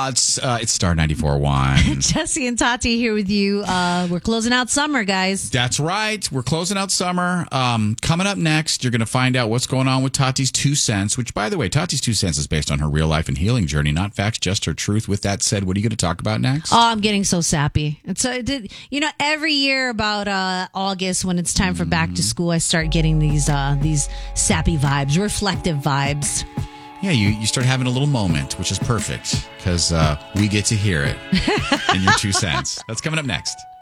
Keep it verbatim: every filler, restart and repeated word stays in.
Uh, it's uh, it's Star ninety-four point one. Jesse and Tati here with you. Uh, we're closing out summer, guys. That's right. We're closing out summer. Um, coming up next, you're going to find out what's going on with Tati's Two Cents, which, by the way, Tati's Two Cents is based on her real life and healing journey, not facts, just her truth. With that said, what are you going to talk about next? Oh, I'm getting so sappy. It's uh, did, you know, every year about uh, August when it's time for back to school, I start getting these uh, these sappy vibes, reflective vibes. Yeah, you, you start having a little moment, which is perfect because uh, we get to hear it in your two cents. That's coming up next.